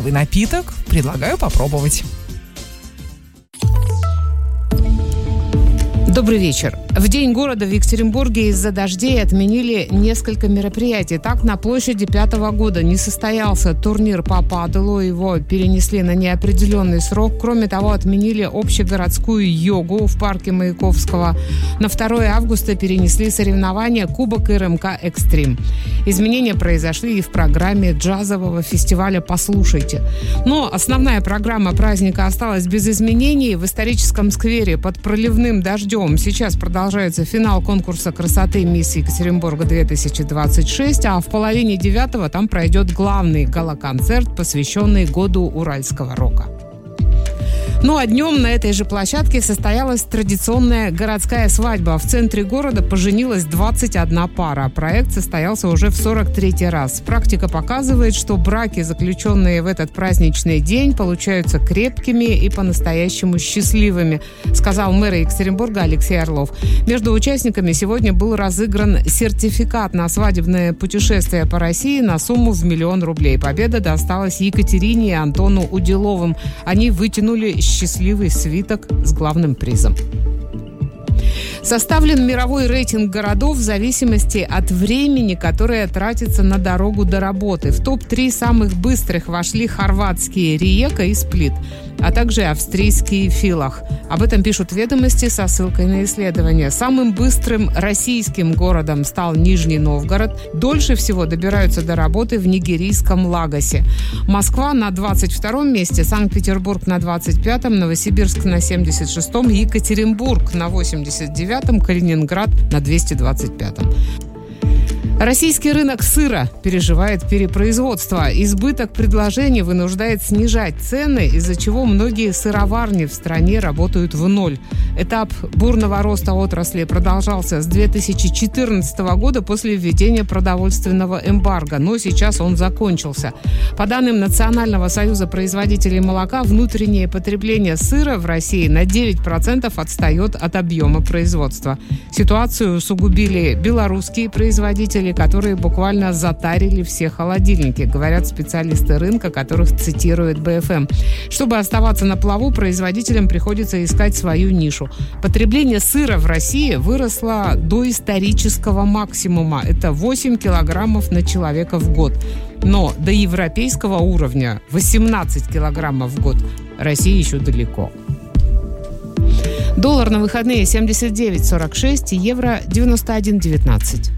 красивый напиток. Предлагаю попробовать. Добрый вечер. В День города в Екатеринбурге из-за дождей отменили несколько мероприятий. Так, на площади 5-го года не состоялся турнир по паделу. Его перенесли на неопределенный срок. Кроме того, отменили общегородскую йогу в парке Маяковского. На 2 августа перенесли соревнования Кубок РМК «Экстрим». Изменения произошли и в программе джазового фестиваля «Послушайте». Но основная программа праздника осталась без изменений. В историческом сквере под проливным дождем сейчас продолжается финал конкурса красоты «Мисс Екатеринбурга-2026», а в половине 9-го там пройдет главный гала-концерт, посвященный году уральского рока. Ну а днем на этой же площадке состоялась традиционная городская свадьба. В центре города поженилась 21 пара. Проект состоялся уже в 43-й раз. Практика показывает, что браки, заключенные в этот праздничный день, получаются крепкими и по-настоящему счастливыми, сказал мэр Екатеринбурга Алексей Орлов. Между участниками сегодня был разыгран сертификат на свадебное путешествие по России на сумму в 1 000 000 рублей. Победа досталась Екатерине и Антону Уделовым. Они вытянули счастливый свиток с главным призом. Составлен мировой рейтинг городов в зависимости от времени, которое тратится на дорогу до работы. В топ-3 самых быстрых вошли хорватские Риека и Сплит, а также австрийский Филах. Об этом пишут «Ведомости» со ссылкой на исследование. Самым быстрым российским городом стал Нижний Новгород. Дольше всего добираются до работы в нигерийском Лагосе. Москва на 22-м месте, Санкт-Петербург на 25-м, Новосибирск на 76-м, Екатеринбург на 89-м, Калининград на 225-м. Российский рынок сыра переживает перепроизводство. Избыток предложений вынуждает снижать цены, из-за чего многие сыроварни в стране работают в ноль. Этап бурного роста отрасли продолжался с 2014 года после введения продовольственного эмбарго, но сейчас он закончился. По данным Национального союза производителей молока, внутреннее потребление сыра в России на 9% отстает от объема производства. Ситуацию усугубили белорусские производители, которые буквально затарили все холодильники, говорят специалисты рынка, которых цитирует БФМ. Чтобы оставаться на плаву, производителям приходится искать свою нишу. Потребление сыра в России выросло до исторического максимума. Это 8 килограммов на человека в год. Но до европейского уровня 18 килограммов в год России еще далеко. Доллар на выходные 79.46, евро 91.19.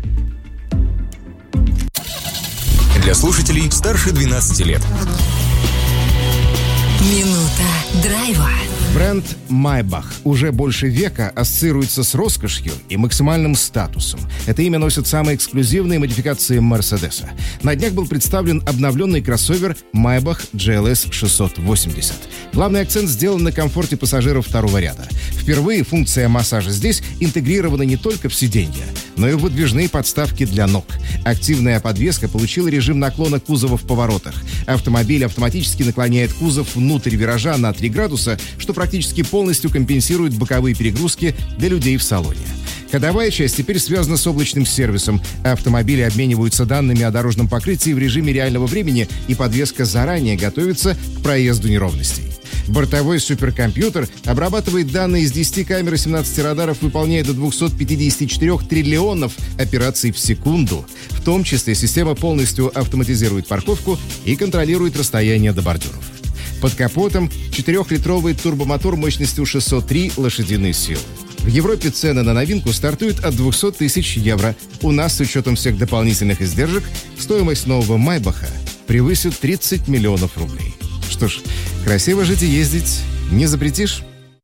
Для слушателей старше 12 лет. Минута драйва. Бренд Maybach уже больше века ассоциируется с роскошью и максимальным статусом. Это имя носит самые эксклюзивные модификации Мерседеса. На днях был представлен обновленный кроссовер Maybach GLS 680. Главный акцент сделан на комфорте пассажиров второго ряда. Впервые функция массажа здесь интегрирована не только в сиденье, но и в выдвижные подставки для ног. Активная подвеска получила режим наклона кузова в поворотах. Автомобиль автоматически наклоняет кузов внутрь виража на 3 градуса, что практически полностью компенсирует боковые перегрузки для людей в салоне. Ходовая часть теперь связана с облачным сервисом. Автомобили обмениваются данными о дорожном покрытии в режиме реального времени, и подвеска заранее готовится к проезду неровностей. Бортовой суперкомпьютер обрабатывает данные из 10 камер и 17 радаров, выполняя до 254 триллионов операций в секунду. В том числе система полностью автоматизирует парковку и контролирует расстояние до бордюров. Под капотом 4-литровый турбомотор мощностью 603 лошадиные силы. В Европе цены на новинку стартуют от 200 тысяч евро. У нас, с учетом всех дополнительных издержек, стоимость нового Майбаха превысит 30 миллионов рублей. Что ж, красиво жить и ездить не запретишь.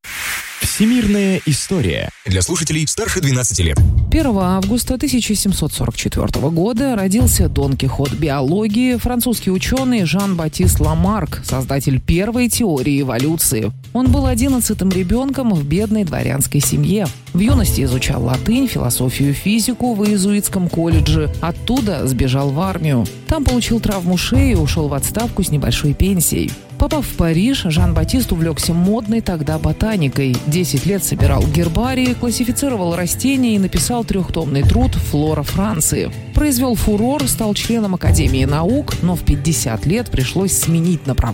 Всемирная история. Для слушателей старше 12 лет. 1 августа 1744 года родился Дон Кихот биологии, французский ученый Жан-Батист Ламарк, создатель первой теории эволюции. Он был 11-м ребенком в бедной дворянской семье. В юности изучал латынь, философию, физику в иезуитском колледже. Оттуда сбежал в армию. Там получил травму шеи и ушел в отставку с небольшой пенсией. Попав в Париж, Жан-Батист увлекся модной тогда ботаникой. 10 лет собирал гербарии, классифицировал растения и написал 3-томный труд «Флора Франции». Произвел фурор, стал членом Академии наук, но в 50 лет пришлось сменить направление.